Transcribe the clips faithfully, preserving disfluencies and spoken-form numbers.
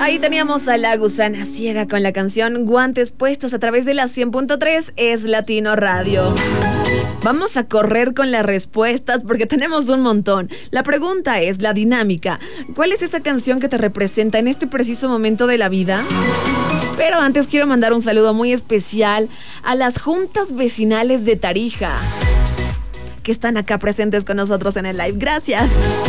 Ahí teníamos a La Gusana Ciega con la canción Guantes Puestos a través de la cien punto tres Es Latino Radio. Vamos a correr con las respuestas porque tenemos un montón. La pregunta es, la dinámica. ¿Cuál es esa canción que te representa en este preciso momento de la vida? Pero antes quiero mandar un saludo muy especial a las juntas vecinales de Tarija, que están acá presentes con nosotros en el live. Gracias.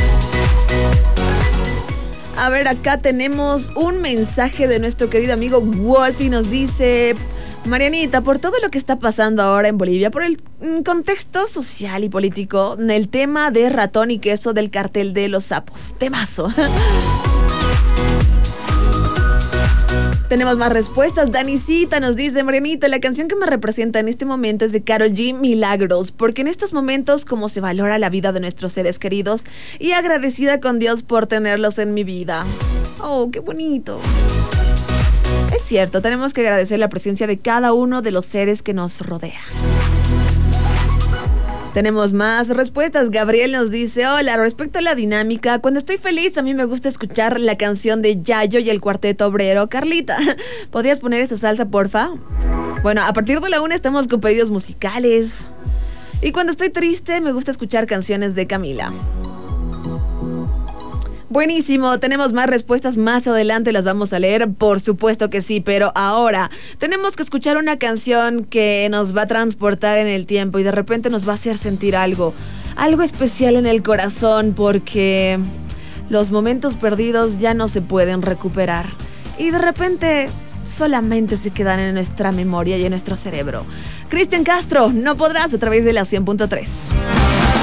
A ver, acá tenemos un mensaje de nuestro querido amigo Wolfie. Nos dice: Marianita, por todo lo que está pasando ahora en Bolivia, por el contexto social y político, el tema de Ratón y Queso del cartel de los sapos. Temazo. Tenemos más respuestas. Danicita nos dice: Marianita, la canción que me representa en este momento es de Karol G, Milagros, porque en estos momentos como se valora la vida de nuestros seres queridos y agradecida con Dios por tenerlos en mi vida. Oh, qué bonito. Es cierto, tenemos que agradecer la presencia de cada uno de los seres que nos rodea. Tenemos más respuestas. Gabriel nos dice: hola, respecto a la dinámica, cuando estoy feliz a mí me gusta escuchar la canción de Yayo y el Cuarteto Obrero. Carlita, ¿podrías poner esa salsa, porfa? Bueno, a partir de la una estamos con pedidos musicales. Y cuando estoy triste me gusta escuchar canciones de Camila. Buenísimo, tenemos más respuestas más adelante, las vamos a leer, por supuesto que sí, pero ahora tenemos que escuchar una canción que nos va a transportar en el tiempo y de repente nos va a hacer sentir algo, algo especial en el corazón, porque los momentos perdidos ya no se pueden recuperar y de repente solamente se quedan en nuestra memoria y en nuestro cerebro. Cristian Castro, No Podrás, a través de la cien punto tres.